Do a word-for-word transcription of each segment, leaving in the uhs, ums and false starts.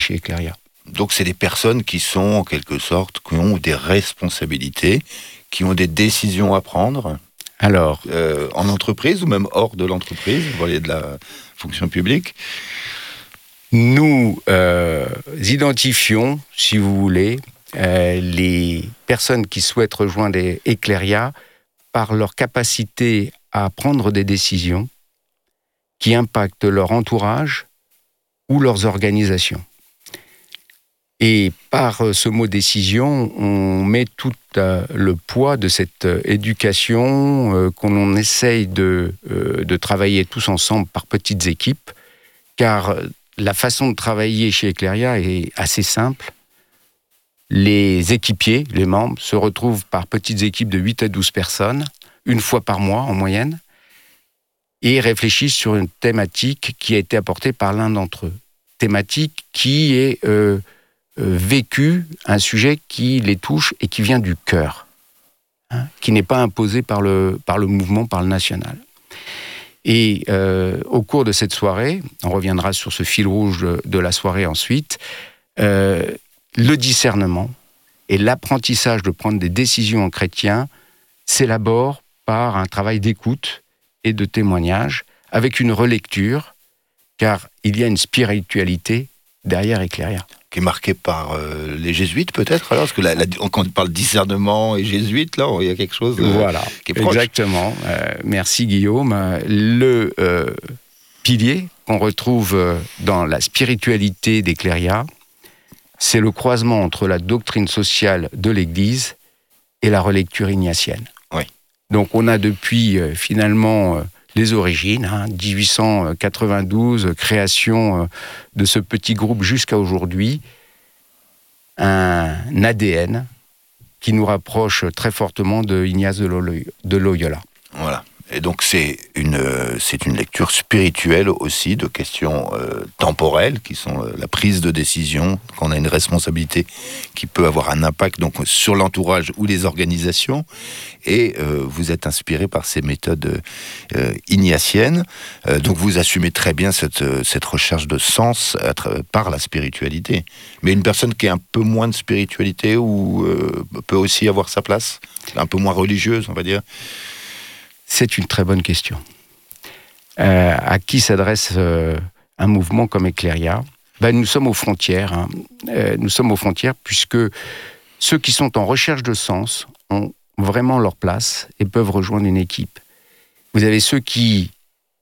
chez Eclaria. Donc c'est des personnes qui sont en quelque sorte, qui ont des responsabilités, qui ont des décisions à prendre. Alors, euh, en entreprise ou même hors de l'entreprise, vous voyez, de la fonction publique. Nous euh, identifions, si vous voulez, euh, les personnes qui souhaitent rejoindre Eclaria par leur capacité à prendre des décisions qui impactent leur entourage ou leurs organisations. Et par ce mot décision, on met tout euh, le poids de cette euh, éducation euh, qu'on essaye de, euh, de travailler tous ensemble par petites équipes, car la façon de travailler chez Eclaria est assez simple. Les équipiers, les membres, se retrouvent par petites équipes de huit à douze personnes, une fois par mois en moyenne, et réfléchissent sur une thématique qui a été apportée par l'un d'entre eux. Thématique qui est euh, euh, vécue, un sujet qui les touche et qui vient du cœur, hein, qui n'est pas imposé par le, par le mouvement, par le national. Et euh, au cours de cette soirée, on reviendra sur ce fil rouge de, de la soirée ensuite, euh, le discernement et l'apprentissage de prendre des décisions en chrétien s'élabore par un travail d'écoute et de témoignage, avec une relecture, car il y a une spiritualité derrière Eclaria. Qui est marquée par euh, les jésuites, peut-être, alors, parce que la, la, quand on parle discernement et jésuite, là, il y a quelque chose euh, voilà, qui est proche. Exactement. Euh, merci Guillaume. Le euh, pilier qu'on retrouve dans la spiritualité d'Eclaria, c'est le croisement entre la doctrine sociale de l'Église et la relecture ignatienne. Oui. Donc on a depuis euh, finalement euh, les origines, hein, dix-huit cent quatre-vingt-douze, création euh, de ce petit groupe jusqu'à aujourd'hui, un A D N qui nous rapproche très fortement de Ignace de Loyola. Voilà. Et donc c'est une, euh, c'est une lecture spirituelle aussi de questions euh, temporelles qui sont euh, la prise de décision, qu'on a une responsabilité qui peut avoir un impact donc sur l'entourage ou les organisations. Et euh, vous êtes inspiré par ces méthodes euh, ignatiennes. Euh, donc vous assumez très bien cette, cette recherche de sens à tra- par la spiritualité. Mais une personne qui a un peu moins de spiritualité ou euh, peut aussi avoir sa place, un peu moins religieuse, on va dire. C'est une très bonne question. Euh, à qui s'adresse euh, un mouvement comme Eclaria ? Ben, nous sommes aux frontières. Hein. Euh, nous sommes aux frontières puisque ceux qui sont en recherche de sens ont vraiment leur place et peuvent rejoindre une équipe. Vous avez ceux qui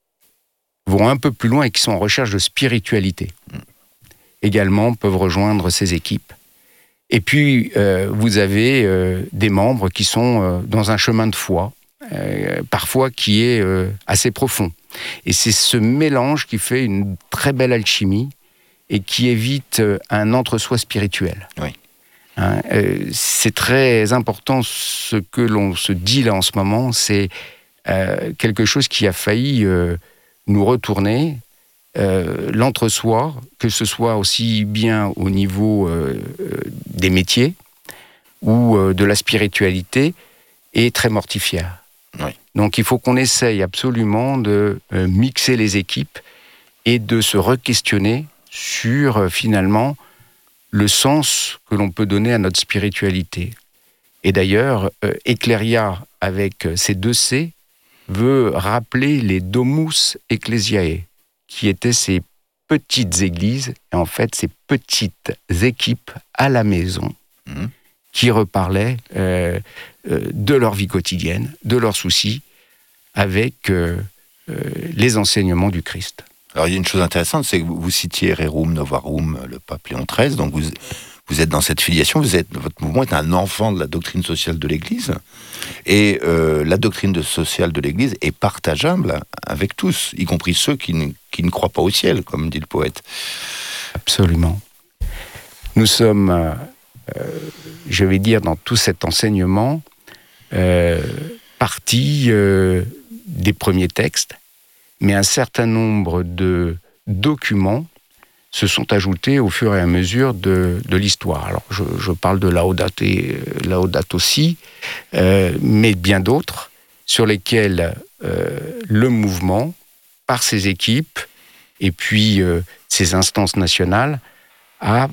vont un peu plus loin et qui sont en recherche de spiritualité. Également peuvent rejoindre ces équipes. Et puis, euh, vous avez euh, des membres qui sont euh, dans un chemin de foi, Euh, parfois qui est euh, assez profond. Et c'est ce mélange qui fait une très belle alchimie et qui évite euh, un entre-soi spirituel. Oui. Hein, euh, c'est très important ce que l'on se dit là en ce moment, c'est euh, quelque chose qui a failli euh, nous retourner, euh, l'entre-soi, que ce soit aussi bien au niveau euh, des métiers ou euh, de la spiritualité, est très mortifère. Oui. Donc il faut qu'on essaye absolument de euh, mixer les équipes et de se re-questionner sur euh, finalement le sens que l'on peut donner à notre spiritualité. Et d'ailleurs, euh, Eclaria, avec euh, ses deux C, veut rappeler les Domus Ecclesiae, qui étaient ces petites églises, et en fait ces petites équipes à la maison, mmh. qui reparlaient euh, euh, de leur vie quotidienne, de leurs soucis, avec euh, euh, les enseignements du Christ. Alors il y a une chose intéressante, c'est que vous citiez Rerum Novarum, le pape Léon treize, donc vous, vous êtes dans cette filiation, vous êtes, votre mouvement est un enfant de la doctrine sociale de l'Église, et euh, la doctrine de sociale de l'Église est partageable avec tous, y compris ceux qui ne, qui ne croient pas au ciel, comme dit le poète. Absolument. Nous sommes, euh, je vais dire, dans tout cet enseignement, euh, partis euh, des premiers textes, mais un certain nombre de documents se sont ajoutés au fur et à mesure de, de l'histoire. Alors, je, je parle de Laudato, Laudato Si, euh, mais bien d'autres sur lesquels euh, le mouvement, par ses équipes et puis euh, ses instances nationales, à